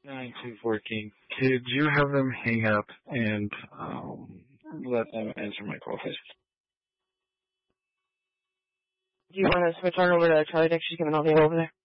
She's working. Could you have them hang up and let them answer my call, please? Do you want to switch on over to Charlie Dick? She's giving all the over there.